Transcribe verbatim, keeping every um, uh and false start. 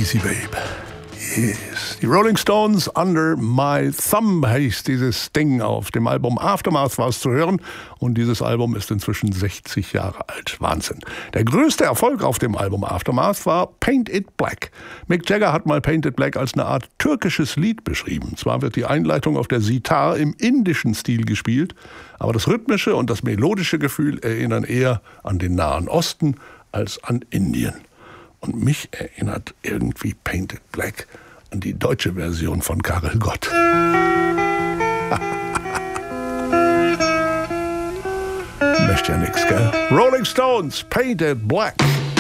Easy Babe. Yes. Die Rolling Stones, Under My Thumb heißt dieses Ding. Auf dem Album Aftermath war es zu hören und dieses Album ist inzwischen sechzig Jahre alt. Wahnsinn. Der größte Erfolg auf dem Album Aftermath war Paint It Black. Mick Jagger hat mal Paint It Black als eine Art türkisches Lied beschrieben. Zwar wird die Einleitung auf der Sitar im indischen Stil gespielt, aber das rhythmische und das melodische Gefühl erinnern eher an den Nahen Osten als an Indien. Und mich erinnert irgendwie Paint It Black an die deutsche Version von Karel Gott. Möchte ja nix, gell? Rolling Stones, Paint It Black.